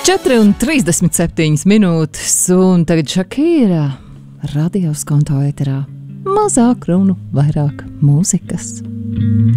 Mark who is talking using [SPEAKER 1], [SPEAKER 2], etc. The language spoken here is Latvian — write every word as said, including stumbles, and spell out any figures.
[SPEAKER 1] četri un trīsdesmit septiņas minūtes, un tagad Šakīra radio skonto ēterā. Mazāk runu, vairāk mūzikas.